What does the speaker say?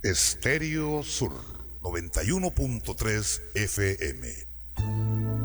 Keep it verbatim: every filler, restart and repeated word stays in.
Estéreo Sur noventa y uno punto tres F M.